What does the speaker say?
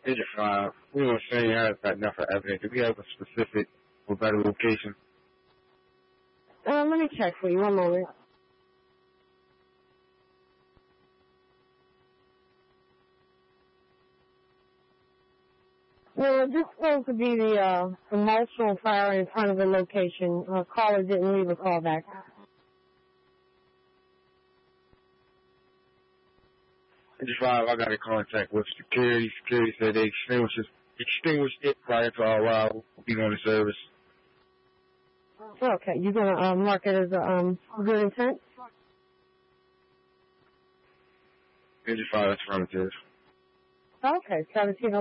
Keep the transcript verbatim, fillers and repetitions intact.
Digit five. We don't say you have enough evidence. Do we have a specific or better location? Uh, let me check for you. One moment. Well, this is supposed to be the, uh, the multiple fire in front of the location. Uh, caller didn't leave a call back. Digit five, I got in contact with security. Security said they extinguished, extinguished it prior to our arrival. Being on the service. Okay, you're going to uh, mark it as a um, good intent? Digit five, that's affirmative. Okay, seventeen